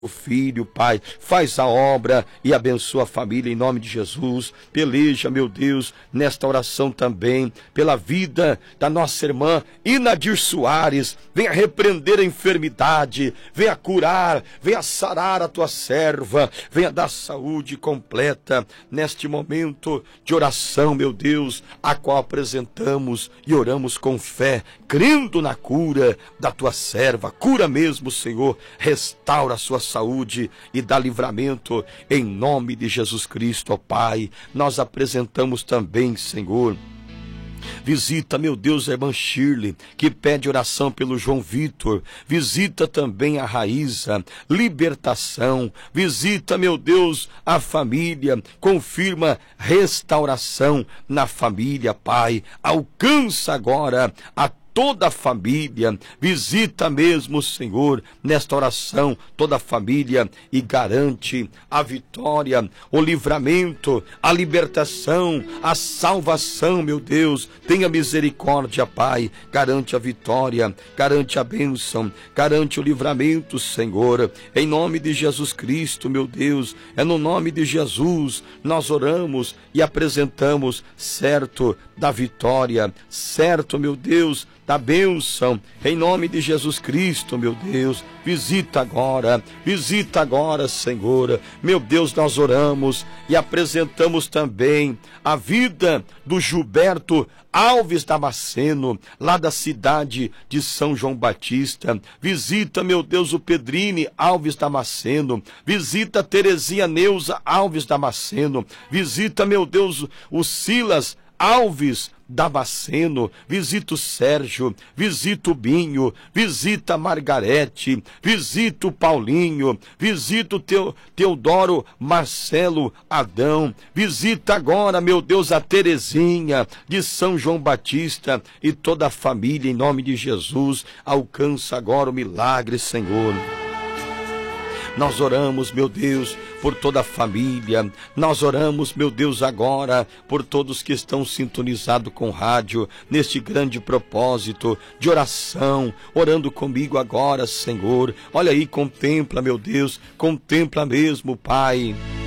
o filho, Pai, faz a obra e abençoa a família em nome de Jesus. Peleja, meu Deus, nesta oração também, pela vida da nossa irmã Inadir Soares. Venha repreender a enfermidade, venha curar, venha sarar a tua serva, venha dar saúde completa neste momento de oração, meu Deus, a qual apresentamos e oramos com fé, crendo na cura da tua serva. Cura mesmo, Senhor, restaura a sua saúde e dá livramento em nome de Jesus Cristo, ó Pai. Nós apresentamos também, Senhor, visita, meu Deus, a irmã Shirley, que pede oração pelo João Vitor. Visita também a Raíza, libertação. Visita, meu Deus, a família. Confirma restauração na família, Pai. Alcança agora a toda a família, visita mesmo, Senhor, nesta oração, toda a família e garante a vitória, o livramento, a libertação, a salvação, meu Deus. Tenha misericórdia, Pai, garante a vitória, garante a bênção, garante o livramento, Senhor, em nome de Jesus Cristo, meu Deus. É no nome de Jesus nós oramos e apresentamos, certo da vitória, certo, meu Deus, da bênção, em nome de Jesus Cristo, meu Deus. Visita agora, Senhor. Meu Deus, nós oramos e apresentamos também a vida do Gilberto Alves Damasceno, lá da cidade de São João Batista. Visita, meu Deus, o Pedrine Alves Damasceno. Visita a Terezinha Neuza Alves Damasceno. Visita, meu Deus, o Silas Alves Damasceno. Visita o Sérgio, visita o Binho, visita a Margarete, visita o Paulinho, visita o Teodoro Marcelo Adão. Visita agora, meu Deus, a Terezinha de São João Batista e toda a família em nome de Jesus. Alcança agora o milagre, Senhor. Nós oramos, meu Deus, por toda a família. Nós oramos, meu Deus, agora por todos que estão sintonizados com rádio, neste grande propósito de oração, orando comigo agora, Senhor. Olha aí, contempla, meu Deus, contempla mesmo, Pai.